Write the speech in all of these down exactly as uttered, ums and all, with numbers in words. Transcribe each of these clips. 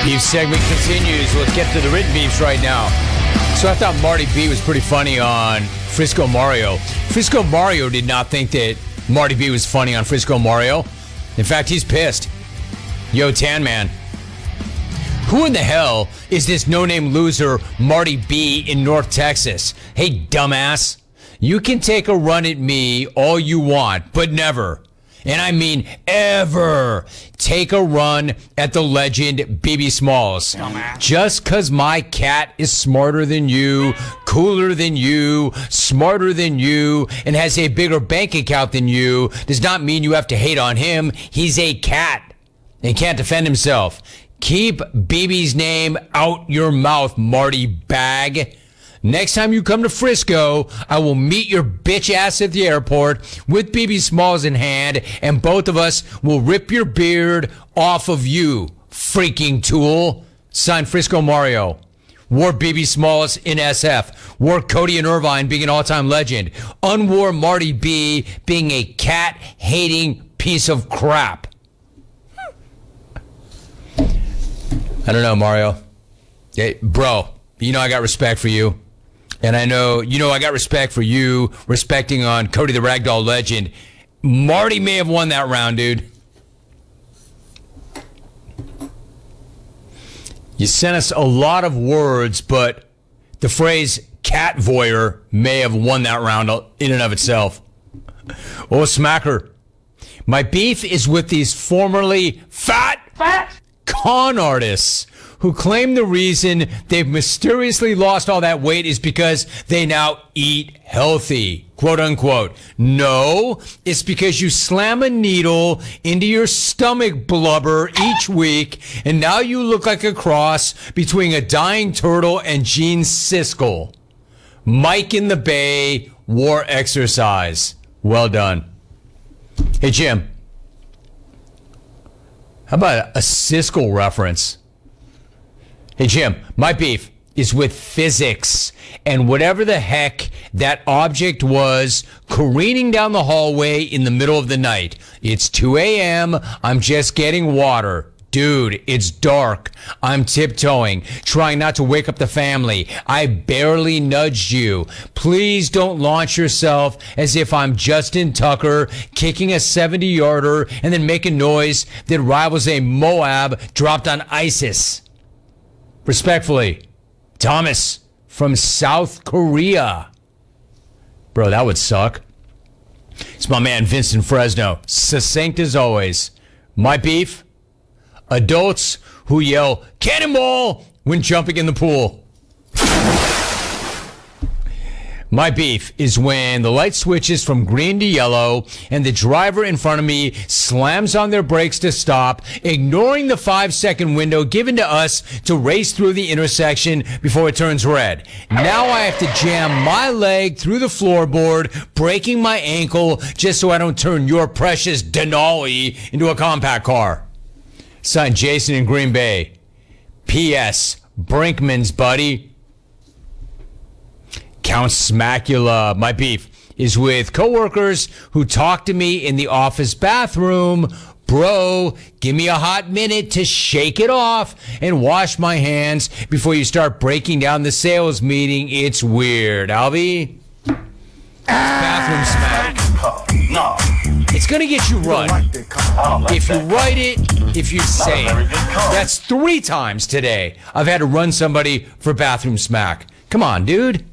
Beef segment continues. Let's get to the written beefs right now. So I thought Marty B was pretty funny on Frisco Mario. Frisco Mario did not think that Marty B was funny on Frisco Mario. In fact, he's pissed. Yo, Tan Man. Who in the hell is this no-name loser Marty B in North Texas? Hey, dumbass. You can take a run at me all you want, but never, and I mean ever, take a run at the legend B B Smalls. Dumbass. Just because my cat is smarter than you, cooler than you, smarter than you, and has a bigger bank account than you, does not mean you have to hate on him. He's a cat and can't defend himself. Keep B B's name out your mouth, Marty Bag. Next time you come to Frisco, I will meet your bitch ass at the airport with B B Smalls in hand, and both of us will rip your beard off of you, freaking tool. Signed, Frisco Mario. Wore B B Smalls in S F. Wore Cody and Irvine being an all-time legend. Unwore Marty B being a cat-hating piece of crap. I don't know, Mario. Hey, bro, you know I got respect for you. And I know, you know I got respect for you, respecting on Cody the Ragdoll legend. Marty may have won that round, dude. You sent us a lot of words, but the phrase cat voyeur may have won that round in and of itself. Oh, Smacker. My beef is with these formerly fat, fat con artists who claim the reason they've mysteriously lost all that weight is because they now eat healthy, quote unquote. No, it's because you slam a needle into your stomach blubber each week, and now you look like a cross between a dying turtle and Gene Siskel. Mike in the Bay wore exercise. Well done. Hey, Jim. How about a Siskel reference? Hey, Jim, my beef is with physics and whatever the heck that object was careening down the hallway in the middle of the night. It's two a.m. I'm just getting water. Dude, it's dark. I'm tiptoeing, trying not to wake up the family. I barely nudged you. Please don't launch yourself as if I'm Justin Tucker kicking a seventy-yarder and then make a noise that rivals a Moab dropped on ISIS. Respectfully, Thomas from South Korea. Bro, that would suck. It's my man Vincent Fresno. Succinct as always. My beef? Adults who yell, cannonball, when jumping in the pool. My beef is when the light switches from green to yellow and the driver in front of me slams on their brakes to stop, ignoring the five-second window given to us to race through the intersection before it turns red. Now I have to jam my leg through the floorboard, breaking my ankle just so I don't turn your precious Denali into a compact car. Son, Jason in Green Bay. P S. Brinkman's buddy. Count Smacula. My beef is with coworkers who talk to me in the office bathroom. Bro, give me a hot minute to shake it off and wash my hands before you start breaking down the sales meeting. It's weird. Albie? It's bathroom smack. No. It's going to get you run. If you write it, if you say it. That's three times today I've had to run somebody for bathroom smack. Come on, dude.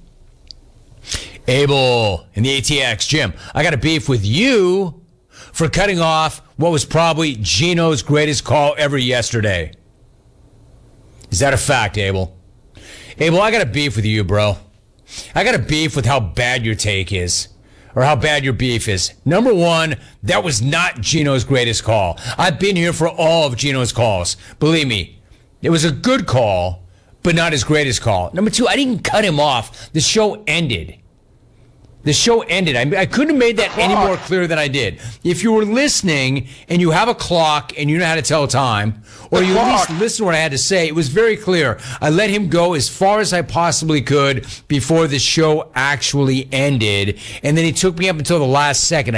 Abel in the A T X. Jim, I got a beef with you for cutting off what was probably Gino's greatest call ever yesterday. Is that a fact, Abel? Abel, I got a beef with you, bro. I got a beef with how bad your take is, or how bad your beef is. Number one, that was not Gino's greatest call. I've been here for all of Gino's calls. Believe me, it was a good call, but not his greatest call. Number two, I didn't cut him off. The show ended. The show ended. I, I couldn't have made that any more clear than I did. If you were listening and you have a clock and you know how to tell time, or you at least listen to what I had to say, it was very clear. I let him go as far as I possibly could before the show actually ended, and then he took me up until the last second.